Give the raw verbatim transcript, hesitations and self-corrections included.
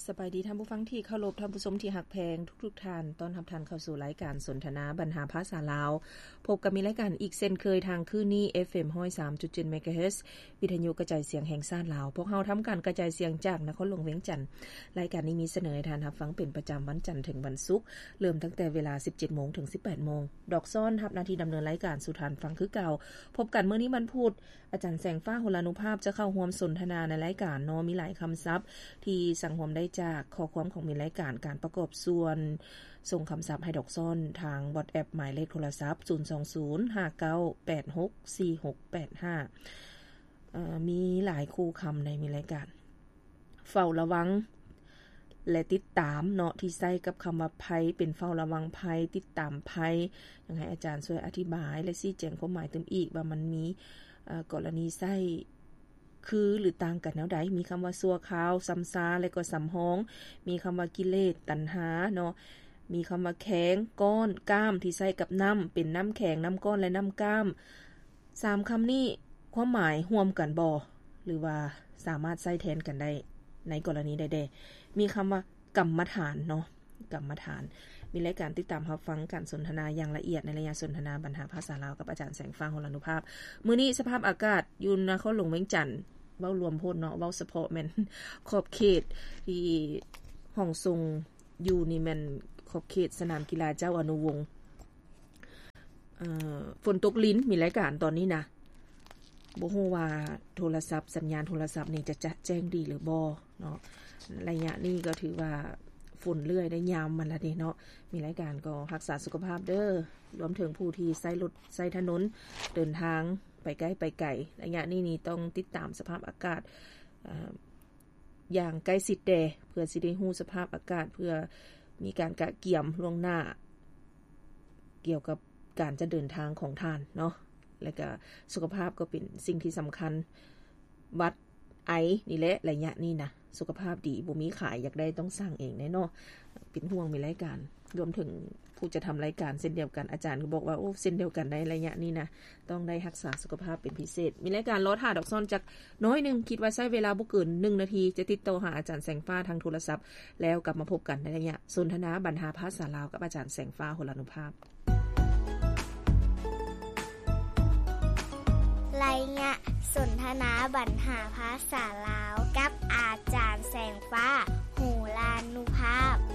สบายดีท่านผู้ฟังที่เคารพท่านผู้ชมที่รักแพงทุกๆท่านต้อนรับท่านเข้าสู่รายการสนทนาบรรหาภาษาลาวพบกับมีรายการอีกเช่นเคยทางคลื่นนี้ เอฟ เอ็ม หนึ่งศูนย์สามจุดเจ็ด เมกะเฮิรตซ์ วิทยุกระจายเสียงแห่งชาติลาวพวกเฮาทำการกระจายเสียงจากนครหลวงเวียงจันทน์รายการนี้มีเสนอให้ท่านรับฟังเป็นประจำวันจันทร์ถึงวันศุกร์เริ่มตั้งแต่เวลา สิบเจ็ดโมง ถึง สิบแปดโมงดอกซ้อนรับหน้าที่ดำเนินรายการสู่ท่านฟังคือเก่าพบกันมื้อนี้วันพุธอาจารย์แสงฟ้าโหรานุภาพจะเข้าร่วมสนทนาในรายการเนาะมีหลายคำศัพท์ที่สั่งรวมได้จากข้อความของมีรายการการประกอบส่วนส่งคำศัพท์ให้ดอกซ่อนทาง WhatsApp หมายเลขโทรศัพท์ศูนย์ สอง ศูนย์ ห้า เก้า แปด หก สี่ หก แปด ห้าเอ่อมีหลายคู่คำในมีรายการเฝ้าระวังและติดตามเนาะที่ใช้กับคำว่าภัยเป็นเฝ้าระวังภัยติดตามภัยอยากให้อาจารย์ช่วยอธิบายและชี้แจงความหมายเติมอีกว่ามันมีเอ่อกรณีใช้คือหรือต่างกันแนวใดมีคำว่าซัวคราวซ้ำซาและก็สำฮ้องมีคำว่ากิเลสตัณหาเนาะมีคำว่าแข็งก้อนก้ามที่ใช้กับน้ำเป็นน้ำแข็งน้ำก้อนและน้ำก้ามสามคำนี้ความหมายร่วมกันบ่หรือว่าสามารถใช้แทนกันได้ในกรณีใดๆมีคำว่ากรรมฐานเนาะกรรมฐานมีรายการติดตามรับฟังการสนทนาอย่างละเอียดในระยะสนทนาบรรหาภาษาลาวกับอาจารย์แสงฟ้าโหรานุภาพมื้อนี้สภาพอากาศอยู่นครหลวงเวียงจันทน์เว้ารวมโพดเนาะเว้าเฉพาะแม่นขอบเขตที่ห้องทรงอยู่นี่แม่นขอบเขตสนามกีฬาเจ้าอนุวงศ์เอ่อฝนตกลิ้นมีรายการตอนนี้นะบ่ฮู้ว่าโทรศัพท์สัญญาณโทรศัพท์นี่จะจะแจ้งดีหรือบ่เนาะระยะนี้ก็ถือว่าฝนเรื่อยได้ยามมันละเด้เนาะมีรายการก็รักษาสุขภาพเด้อรวมถึงผู้ที่ใช้รถใช้ถนนเดินทางไปใกล้ไปไกลระยะนี้นี่ต้องติดตามสภาพอากาศอ่าอย่างใกล้ชิดแดเพื่อสิได้ฮู้สภาพอากาศเพื่อมีการกะเกี่ยมล่วงหน้าเกี่ยวกับการจะเดินทางของท่านเนาะแล้วก็สุขภาพก็เป็นสิ่งที่สำคัญวัดไอนี่แหละระยะนี้นะสุขภาพดีบ่มีขายอยากได้ต้องสร้างเองแน่เนาะเป็นห่วงมีรายการรวมถึงผู้จะทำรายการเส้นเดียวกันอาจารย์ก็บอกว่าโอ้เส้นเดียวกันในระยะนี้นะต้องได้รักษาสุขภาพเป็นพิเศษมีรายการรอท่าดอกซ่อนจักน้อยนึงคิดว่าใช้เวลาบ่เกินหนึ่งนาทีจะติดต่อหาอาจารย์แสงฟ้าทางโทรศัพท์แล้วกลับมาพบกันในระยะสนทนาบรรหาภาษาลาวกับอาจารย์แสงฟ้าโหรานุภาพรายงานสนทนาบรรหาภาษาลาวกับอาจารย์แสงฟ้าโหรานุภาพ